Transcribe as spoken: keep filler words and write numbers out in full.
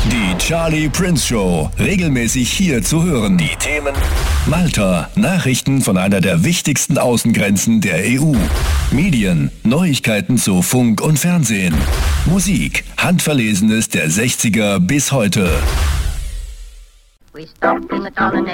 Die Charlie Prince Show, regelmäßig hier zu hören. Die Themen: Malta, Nachrichten von einer der wichtigsten Außengrenzen der E U. Medien, Neuigkeiten zu Funk und Fernsehen. Musik, Handverlesenes der sechziger bis heute. We stopped in the colonnade.